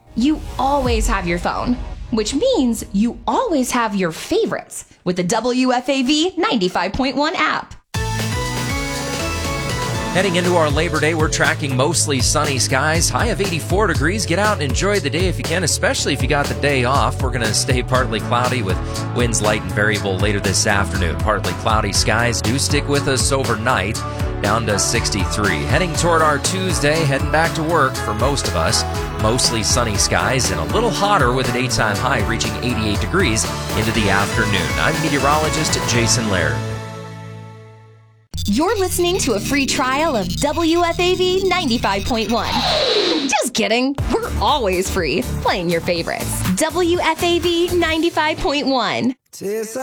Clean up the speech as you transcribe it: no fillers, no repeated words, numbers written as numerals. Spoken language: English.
You always have your phone, which means you always have your favorites with the WFAV 95.1 app. Heading into our Labor Day, we're tracking mostly sunny skies. High of 84 degrees. Get out and enjoy the day if you can, especially if you got the day off. We're going to stay partly cloudy with winds light and variable later this afternoon. Partly cloudy skies do stick with us overnight, down to 63. Heading toward our Tuesday, heading back to work for most of us. Mostly sunny skies and a little hotter with a daytime high reaching 88 degrees into the afternoon. I'm meteorologist Jason Laird. You're listening to a free trial of WFAV 95.1. Just kidding. We're always free, playing your favorites. WFAV 95.1.